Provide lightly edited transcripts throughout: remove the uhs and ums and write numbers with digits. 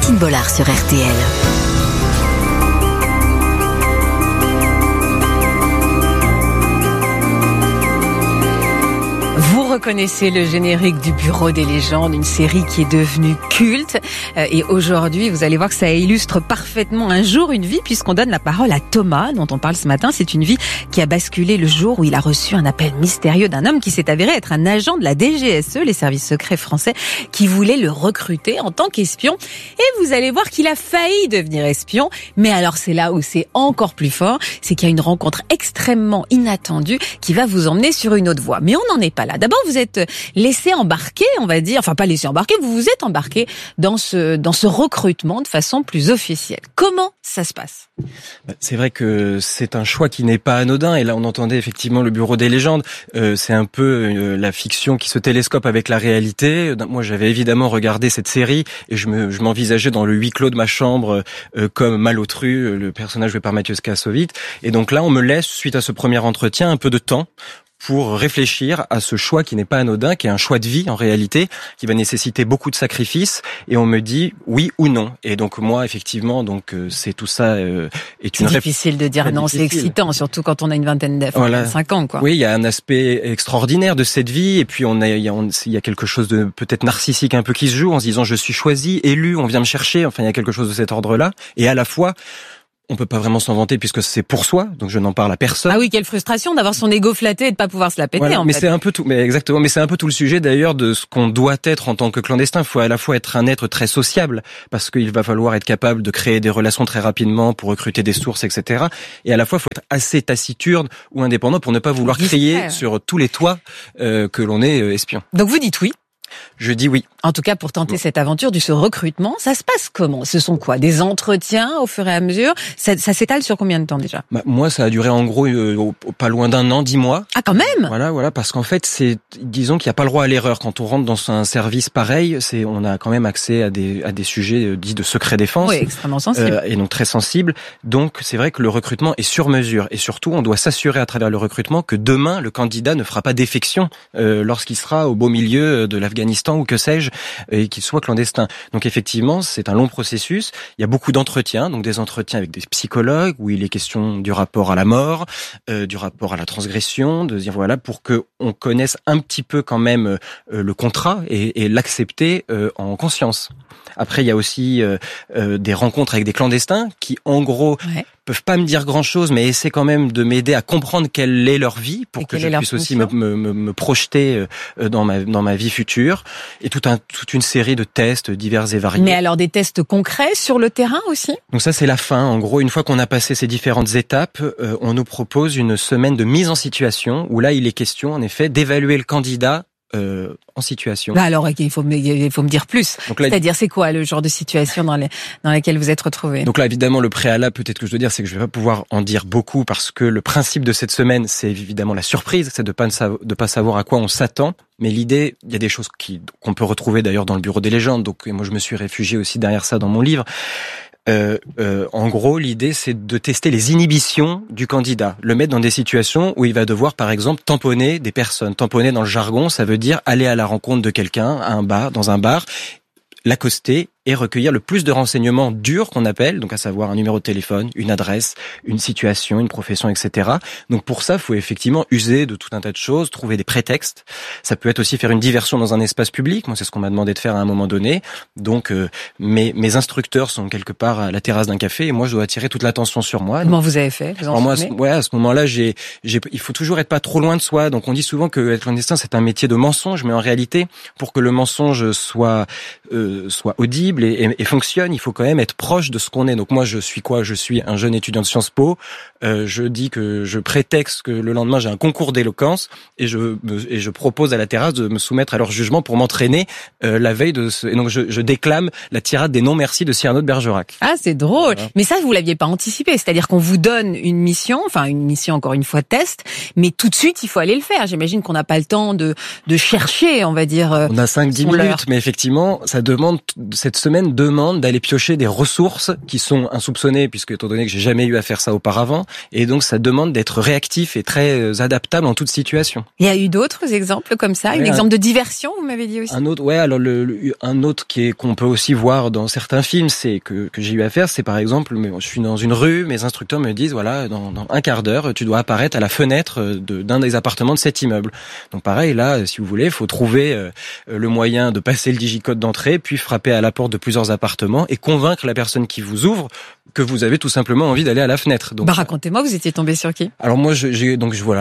Martine Bollard sur RTL. Vous reconnaissez le générique du Bureau des légendes, une série qui est devenue culte. Et aujourd'hui, vous allez voir que ça illustre parfaitement un jour, une vie, puisqu'on donne la parole à Thomas, dont on parle ce matin. C'est une vie qui a basculé le jour où il a reçu un appel mystérieux d'un homme qui s'est avéré être un agent de la DGSE, les services secrets français, qui voulait le recruter en tant qu'espion. Et vous allez voir qu'il a failli devenir espion. Mais alors, c'est là où c'est encore plus fort, c'est qu'il y a une rencontre extrêmement inattendue qui va vous emmener sur une autre voie. Mais on n'en est pas là. D'abord, vous êtes laissé embarquer, on va dire, enfin pas laissé embarquer, vous vous êtes embarqué dans ce recrutement de façon plus officielle. Comment ça se passe ? C'est vrai que c'est un choix qui n'est pas anodin, et là on entendait effectivement le Bureau des légendes, c'est un peu la fiction qui se télescope avec la réalité. Moi j'avais évidemment regardé cette série et je m'envisageais dans le huis clos de ma chambre comme Malotru, le personnage joué par Mathieu Kassovitz, et donc là on me laisse, suite à ce premier entretien, un peu de temps pour réfléchir à ce choix qui n'est pas anodin, qui est un choix de vie en réalité, qui va nécessiter beaucoup de sacrifices, et on me dit oui ou non. Et donc moi, effectivement, c'est tout ça est une difficile de dire non, c'est excitant, surtout quand on a une vingtaine d'années, voilà. 25 ans, quoi. Oui, il y a un aspect extraordinaire de cette vie, et puis il y a quelque chose de peut-être narcissique un peu qui se joue en se disant je suis choisi, élu, on vient me chercher. Enfin, il y a quelque chose de cet ordre-là, et à la fois on peut pas vraiment s'en vanter puisque c'est pour soi, donc je n'en parle à personne. Ah oui, quelle frustration d'avoir son ego flatté et de pas pouvoir se la péter, voilà, en mais fait. c'est un peu tout, mais exactement, mais c'est un peu tout le sujet d'ailleurs de ce qu'on doit être en tant que clandestin. Il faut à la fois être un être très sociable, parce qu'il va falloir être capable de créer des relations très rapidement pour recruter des sources, etc. Et à la fois, il faut être assez taciturne ou indépendant pour ne pas vouloir crier sur tous les toits que l'on est espion. Donc vous dites oui. Je dis oui. En tout cas, pour tenter cette aventure ce recrutement, ça se passe comment ? Ce sont quoi ? Des entretiens au fur et à mesure ? Ça s'étale sur combien de temps déjà ? Moi, ça a duré en gros pas loin d'un an, 10 mois. Ah, quand même ? Voilà, parce qu'en fait, disons qu'il n'y a pas le droit à l'erreur. Quand on rentre dans un service pareil, on a quand même accès à des sujets dits de secret défense. Oui, extrêmement sensibles. Et donc très sensibles. Donc, c'est vrai que le recrutement est sur mesure. Et surtout, on doit s'assurer à travers le recrutement que demain, le candidat ne fera pas défection lorsqu'il sera au beau milieu de l'Afghanistan ou que sais-je, et qu'il soit clandestin. Donc effectivement, c'est un long processus. Il y a beaucoup d'entretiens, donc des entretiens avec des psychologues où il est question du rapport à la mort, du rapport à la transgression, de dire voilà, pour que on connaisse un petit peu quand même le contrat et l'accepter en conscience. Après, il y a aussi des rencontres avec des clandestins qui, en gros, peuvent pas me dire grand-chose, mais essaient quand même de m'aider à comprendre quelle est leur vie pour que je puisse aussi me projeter dans ma vie future. Et toute une série de tests divers et variés. Mais alors des tests concrets sur le terrain aussi ? Donc ça, c'est la fin. En gros, une fois qu'on a passé ces différentes étapes, on nous propose une semaine de mise en situation où là, il est question, en effet, d'évaluer le candidat en situation. Bah alors, il faut me dire plus. C'est-à-dire, c'est quoi le genre de situation dans laquelle vous êtes retrouvé ? Donc là, évidemment, le préalable, peut-être que je dois dire, c'est que je vais pas pouvoir en dire beaucoup parce que le principe de cette semaine, c'est évidemment la surprise, c'est de pas savoir à quoi on s'attend. Mais l'idée, il y a des choses qu'on peut retrouver d'ailleurs dans le Bureau des légendes. Donc, moi, je me suis réfugié aussi derrière ça dans mon livre. En gros, l'idée, c'est de tester les inhibitions du candidat, le mettre dans des situations où il va devoir, par exemple, tamponner des personnes. Tamponner dans le jargon, ça veut dire aller à la rencontre de quelqu'un dans un bar, l'accoster et recueillir le plus de renseignements durs qu'on appelle, donc à savoir un numéro de téléphone, une adresse, une situation, une profession, etc. Donc pour ça, il faut effectivement user de tout un tas de choses, trouver des prétextes. Ça peut être aussi faire une diversion dans un espace public. Moi, c'est ce qu'on m'a demandé de faire à un moment donné. Donc mes instructeurs sont quelque part à la terrasse d'un café et moi, je dois attirer toute l'attention sur moi. Comment vous avez fait ? Moi, à ce moment-là, il faut toujours être pas trop loin de soi. Donc on dit souvent que être clandestin, c'est un métier de mensonge, mais en réalité, pour que le mensonge soit audible et fonctionne, il faut quand même être proche de ce qu'on est. Donc moi, je suis quoi ? Je suis un jeune étudiant de Sciences Po. Je dis que je prétexte que le lendemain j'ai un concours d'éloquence et je propose à la terrasse de me soumettre à leur jugement pour m'entraîner la veille et donc je déclame la tirade des non-merci de Cyrano de Bergerac. Ah, c'est drôle. Voilà. Mais ça, vous l'aviez pas anticipé. C'est-à-dire qu'on vous donne une mission encore une fois test, mais tout de suite il faut aller le faire. J'imagine qu'on n'a pas le temps de chercher, on va dire. On a 5-10 minutes, mais effectivement, ça demande cette semaine demande d'aller piocher des ressources qui sont insoupçonnées, puisque étant donné que j'ai jamais eu à faire ça auparavant, et donc ça demande d'être réactif et très adaptable en toute situation. Il y a eu d'autres exemples comme ça, un exemple de diversion, vous m'avez dit aussi. Un autre, alors un autre qu'on peut aussi voir dans certains films, c'est que j'ai eu à faire, c'est par exemple, je suis dans une rue, mes instructeurs me disent voilà, dans un quart d'heure, tu dois apparaître à la fenêtre d'un des appartements de cet immeuble. Donc pareil, là, si vous voulez, il faut trouver le moyen de passer le digicode d'entrée, puis frapper à la porte de plusieurs appartements et convaincre la personne qui vous ouvre que vous avez tout simplement envie d'aller à la fenêtre. Donc, racontez-moi, vous étiez tombé sur qui? Alors moi, il y a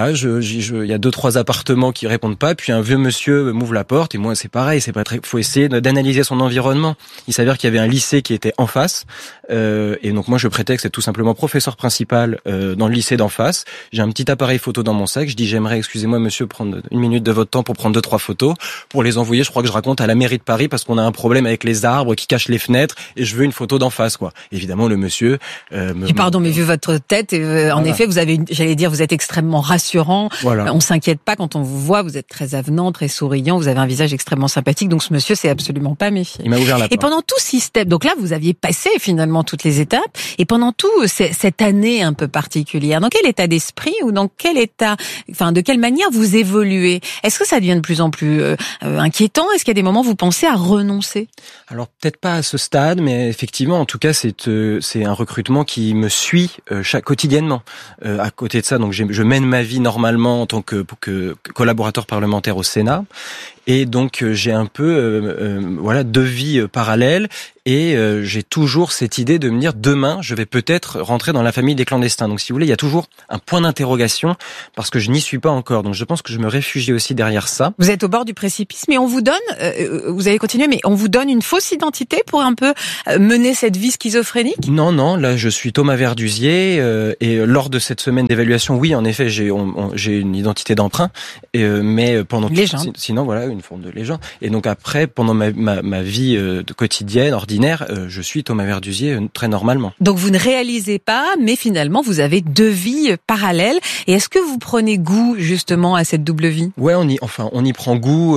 2-3 appartements qui répondent pas, puis un vieux monsieur m'ouvre la porte et moi c'est pareil, faut essayer d'analyser son environnement. Il s'avère qu'il y avait un lycée qui était en face, et donc moi je prétexte être tout simplement professeur principal dans le lycée d'en face. J'ai un petit appareil photo dans mon sac. Je dis j'aimerais, excusez-moi monsieur, prendre 1 minute de votre temps pour prendre 2-3 photos pour les envoyer. Je crois que je raconte à la mairie de Paris parce qu'on a un problème avec les arbres qui cachent les fenêtres et je veux une photo d'en face, quoi. Évidemment le monsieur pardon, mais vu votre tête, en effet, vous avez, vous êtes extrêmement rassurant. Voilà. On s'inquiète pas quand on vous voit. Vous êtes très avenant, très souriant. Vous avez un visage extrêmement sympathique. Donc ce monsieur s'est absolument pas méfié. Il m'a ouvert la porte. Et pendant tout système, donc là, vous aviez passé finalement toutes les étapes. Et pendant tout cette année un peu particulière, dans quel état d'esprit ou dans quel état, de quelle manière vous évoluez? Est-ce que ça devient de plus en plus inquiétant? Est-ce qu'il y a des moments où vous pensez à renoncer? Alors peut-être pas à ce stade, mais effectivement, en tout cas, c'est un recrutement qui me suit quotidiennement. À côté de ça, donc je mène ma vie normalement en tant que collaborateur parlementaire au Sénat. Et donc j'ai un peu 2 vies parallèles et j'ai toujours cette idée de me dire demain je vais peut-être rentrer dans la famille des clandestins. Donc si vous voulez, il y a toujours un point d'interrogation parce que je n'y suis pas encore. Donc je pense que je me réfugie aussi derrière ça. Vous êtes au bord du précipice, mais on vous donne, vous allez continuer, mais on vous donne une fausse identité pour un peu mener cette vie schizophrénique? Non, là je suis Thomas Verdusier et lors de cette semaine d'évaluation, oui en effet j'ai une identité d'emprunt, mais pendant sinon voilà une forme de légende. Et donc après, pendant ma vie quotidienne, ordinaire, je suis Thomas Verdusier très normalement. Donc vous ne réalisez pas, mais finalement vous avez 2 vies parallèles. Et est-ce que vous prenez goût justement à cette double vie? Ouais, on y prend goût.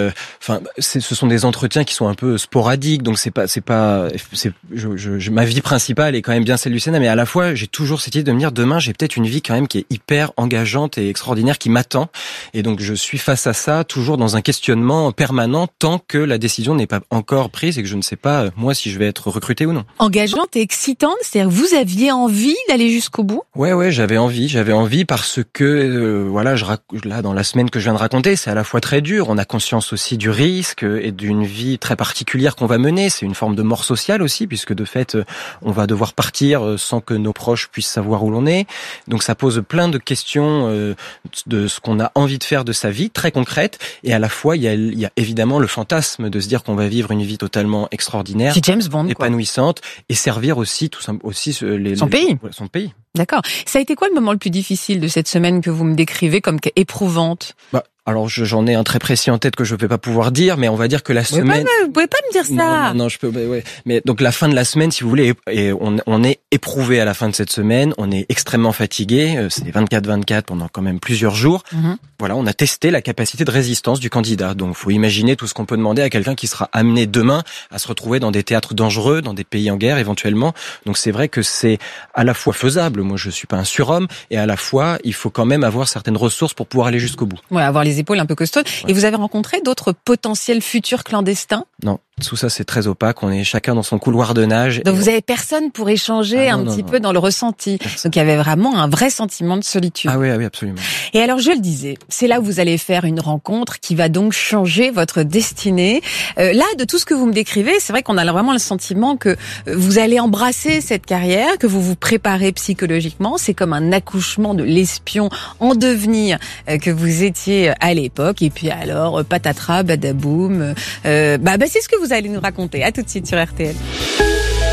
Ce sont des entretiens qui sont un peu sporadiques, donc ma vie principale est quand même bien celle du Sénat, mais à la fois j'ai toujours cette idée de me dire demain j'ai peut-être une vie quand même qui est hyper engageante et extraordinaire qui m'attend. Et donc je suis face à ça toujours dans un questionnement permanent tant que la décision n'est pas encore prise et que je ne sais pas moi si je vais être recruté ou non. Engageante et excitante, c'est-à-dire que vous aviez envie d'aller jusqu'au bout? Ouais, j'avais envie parce que là dans la semaine que je viens de raconter, c'est à la fois très dur, on a conscience aussi du risque et d'une vie très particulière qu'on va mener, c'est une forme de mort sociale aussi puisque de fait on va devoir partir sans que nos proches puissent savoir où l'on est. Donc ça pose plein de questions de ce qu'on a envie de faire de sa vie très concrète et à la fois il y a évidemment le fantasme de se dire qu'on va vivre une vie totalement extraordinaire, c'est James Bond, épanouissante, et servir aussi son pays. D'accord. Ça a été quoi le moment le plus difficile de cette semaine que vous me décrivez comme éprouvante? Alors j'en ai un très précis en tête que je ne vais pas pouvoir dire, mais on va dire que la semaine... Vous pouvez pas me dire ça. Non, je peux. Ouais. Mais donc la fin de la semaine, si vous voulez, et on est éprouvé à la fin de cette semaine. On est extrêmement fatigué. C'est 24/24 pendant quand même plusieurs jours. Mm-hmm. Voilà, on a testé la capacité de résistance du candidat. Donc faut imaginer tout ce qu'on peut demander à quelqu'un qui sera amené demain à se retrouver dans des théâtres dangereux, dans des pays en guerre éventuellement. Donc c'est vrai que c'est à la fois faisable. Moi, je suis pas un surhomme, et à la fois il faut quand même avoir certaines ressources pour pouvoir aller jusqu'au bout. Ouais, avoir les épaules un peu costaudes. Ouais. Et vous avez rencontré d'autres potentiels futurs clandestins? Non, tout ça c'est très opaque. On est chacun dans son couloir de nage. Donc vous avez personne pour échanger peu dans le ressenti. Donc il y avait vraiment un vrai sentiment de solitude. Ah oui, absolument. Et alors je le disais, c'est là où vous allez faire une rencontre qui va donc changer votre destinée. Là, de tout ce que vous me décrivez, c'est vrai qu'on a vraiment le sentiment que vous allez embrasser cette carrière, que vous vous préparez psychologiquement. C'est comme un accouchement de l'espion en devenir que vous étiez à l'époque. Et puis alors, patatras, badaboum, c'est ce que vous allez nous raconter. À tout de suite sur RTL.